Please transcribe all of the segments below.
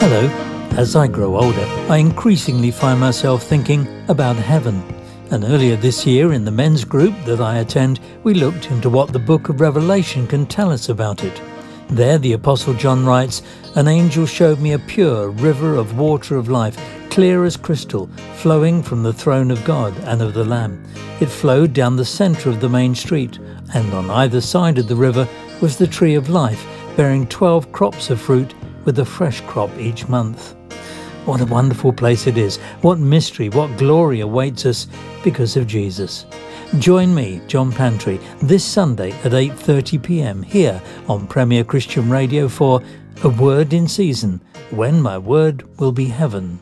Hello. As I grow older, I increasingly find myself thinking about heaven. And earlier this year, in the men's group that I attend, we looked into what the book of Revelation can tell us about it. There, the Apostle John writes, "An angel showed me a pure river of water of life, clear as crystal, flowing from the throne of God and of the Lamb. It flowed down the centre of the main street, and on either side of the river was the tree of life, bearing 12 crops of fruit, with a fresh crop each month." What a wonderful place it is. What mystery, what glory awaits us because of Jesus. Join me, John Pantry, this Sunday at 8:30 p.m. here on Premier Christian Radio for A Word in Season, when my word will be heaven.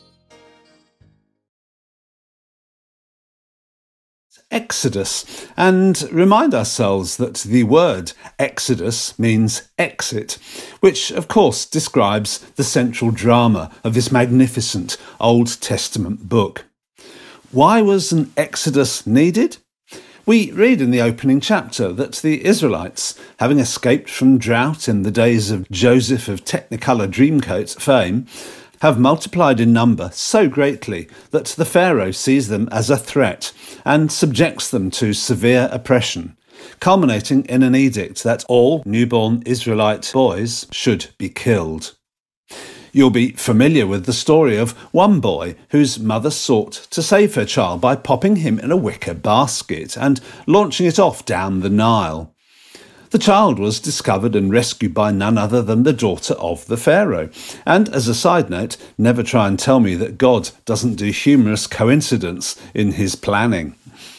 Exodus, and remind ourselves that the word Exodus means exit, which of course describes the central drama of this magnificent Old Testament book. Why was an exodus needed? We read in the opening chapter that the Israelites, having escaped from drought in the days of Joseph of Technicolor Dreamcoat fame, have multiplied in number so greatly that the Pharaoh sees them as a threat and subjects them to severe oppression, culminating in an edict that all newborn Israelite boys should be killed. You'll be familiar with the story of one boy whose mother sought to save her child by popping him in a wicker basket and launching it off down the Nile. The child was discovered and rescued by none other than the daughter of the Pharaoh. And as a side note, never try and tell me that God doesn't do humorous coincidence in his planning.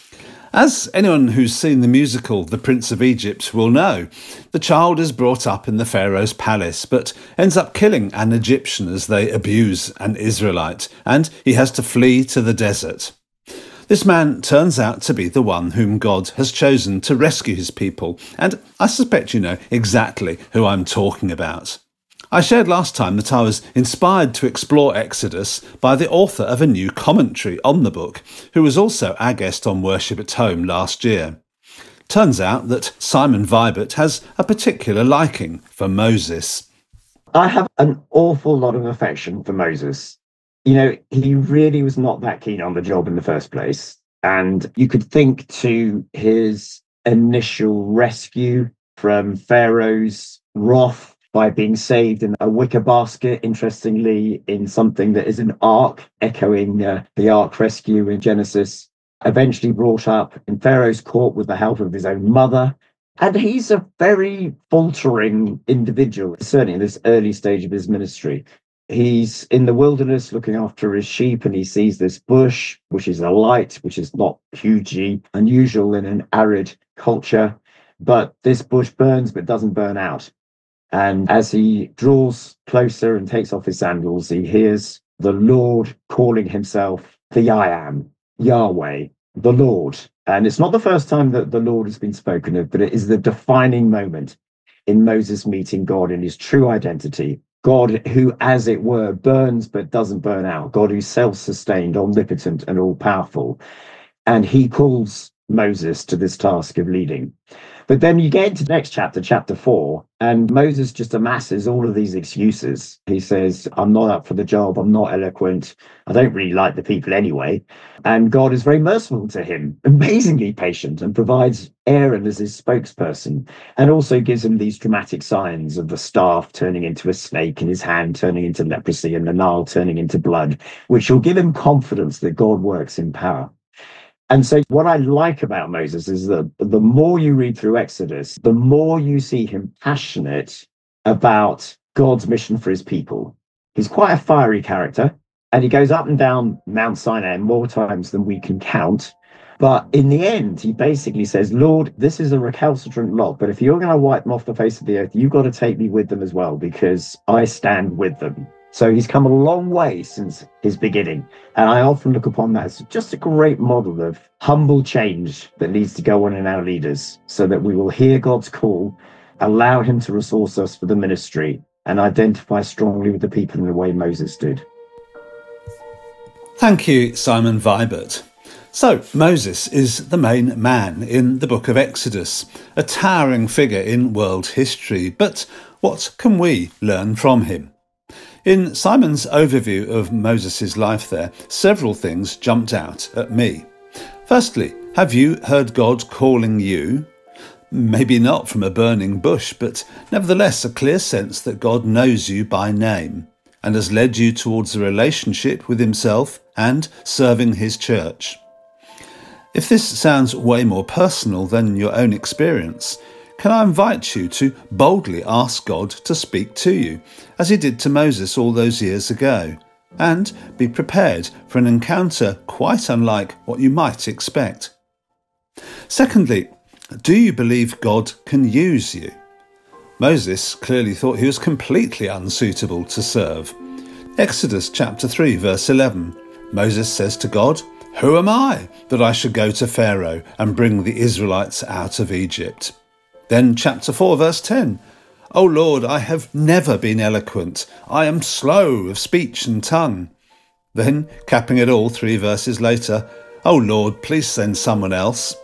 As anyone who's seen the musical The Prince of Egypt will know, the child is brought up in the Pharaoh's palace, but ends up killing an Egyptian as they abuse an Israelite, and he has to flee to the desert. This man turns out to be the one whom God has chosen to rescue his people, and I suspect you know exactly who I'm talking about. I shared last time that I was inspired to explore Exodus by the author of a new commentary on the book, who was also our guest on Worship at Home last year. Turns out that Simon Vibert has a particular liking for Moses. I have an awful lot of affection for Moses. You know, he really was not that keen on the job in the first place. And you could think to his initial rescue from Pharaoh's wrath by being saved in a wicker basket, interestingly, in something that is an ark, echoing the ark rescue in Genesis, eventually brought up in Pharaoh's court with the help of his own mother. And he's a very faltering individual, certainly in this early stage of his ministry. He's in the wilderness looking after his sheep, and he sees this bush, which is alight, which is not hugely unusual in an arid culture. But this bush burns, but doesn't burn out. And as he draws closer and takes off his sandals, he hears the Lord calling himself the I Am, Yahweh, the Lord. And it's not the first time that the Lord has been spoken of, but it is the defining moment in Moses meeting God in his true identity. God who, as it were, burns but doesn't burn out. God who's self-sustained, omnipotent and all-powerful. And he calls Moses to this task of leading. But then you get into the next chapter, chapter 4, and Moses just amasses all of these excuses. He says, I'm not up for the job, I'm not eloquent, I don't really like the people anyway. And God is very merciful to him, amazingly patient, and provides Aaron as his spokesperson, and also gives him these dramatic signs of the staff turning into a snake and his hand turning into leprosy and the Nile turning into blood, which will give him confidence that God works in power. And so what I like about Moses is that the more you read through Exodus, the more you see him passionate about God's mission for his people. He's quite a fiery character, and he goes up and down Mount Sinai more times than we can count. But in the end, he basically says, Lord, this is a recalcitrant lot, but if you're going to wipe them off the face of the earth, you've got to take me with them as well, because I stand with them. So he's come a long way since his beginning. And I often look upon that as just a great model of humble change that needs to go on in our leaders, so that we will hear God's call, allow him to resource us for the ministry, and identify strongly with the people in the way Moses did. Thank you, Simon Vibert. So, Moses is the main man in the book of Exodus, a towering figure in world history. But what can we learn from him? In Simon's overview of Moses' life there, several things jumped out at me. Firstly, have you heard God calling you? Maybe not from a burning bush, but nevertheless a clear sense that God knows you by name and has led you towards a relationship with himself and serving his church. If this sounds way more personal than your own experience, can I invite you to boldly ask God to speak to you, as he did to Moses all those years ago, and be prepared for an encounter quite unlike what you might expect. Secondly, do you believe God can use you? Moses clearly thought he was completely unsuitable to serve. Exodus chapter 3 verse 11, Moses says to God, "Who am I that I should go to Pharaoh and bring the Israelites out of Egypt?" Then chapter 4 verse 10, "O Lord, I have never been eloquent. I am slow of speech and tongue." Then, capping it all 3 verses later, "O Lord, please send someone else."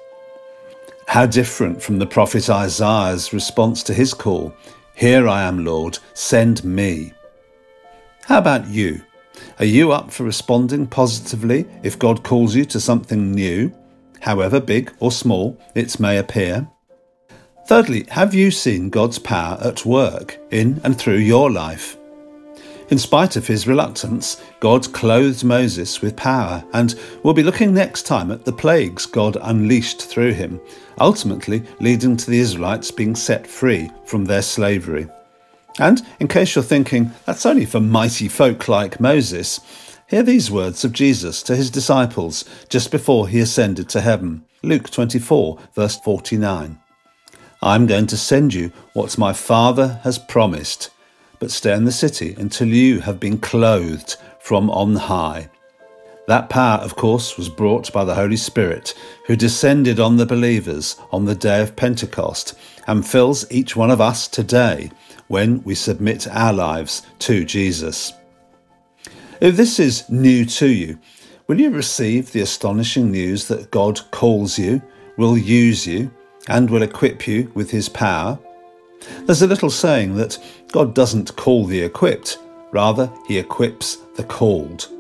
How different from the prophet Isaiah's response to his call, "Here I am, Lord, send me." How about you? Are you up for responding positively if God calls you to something new, however big or small it may appear? Thirdly, have you seen God's power at work in and through your life? In spite of his reluctance, God clothed Moses with power, and we'll be looking next time at the plagues God unleashed through him, ultimately leading to the Israelites being set free from their slavery. And in case you're thinking, that's only for mighty folk like Moses, hear these words of Jesus to his disciples just before he ascended to heaven. Luke 24, verse 49. "I'm going to send you what my Father has promised, but stay in the city until you have been clothed from on high." That power, of course, was brought by the Holy Spirit, who descended on the believers on the day of Pentecost and fills each one of us today when we submit our lives to Jesus. If this is new to you, will you receive the astonishing news that God calls you, will use you, and will equip you with his power? There's a little saying that God doesn't call the equipped, rather he equips the called.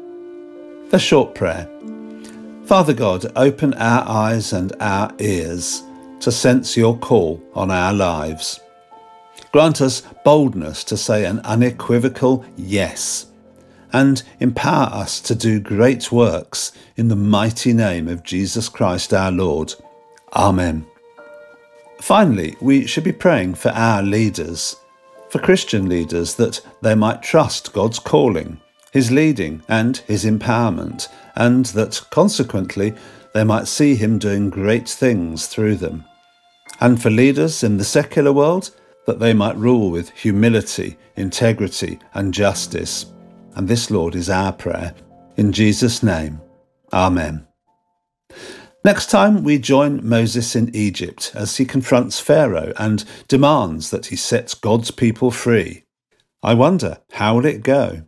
A short prayer. Father God, open our eyes and our ears to sense your call on our lives. Grant us boldness to say an unequivocal yes, and empower us to do great works in the mighty name of Jesus Christ our Lord. Amen. Finally, we should be praying for our leaders, for Christian leaders, that they might trust God's calling, his leading and his empowerment, and that consequently they might see him doing great things through them. And for leaders in the secular world, that they might rule with humility, integrity and justice. And this, Lord, is our prayer. In Jesus' name, Amen. Next time we join Moses in Egypt as he confronts Pharaoh and demands that he sets God's people free. I wonder, how will it go?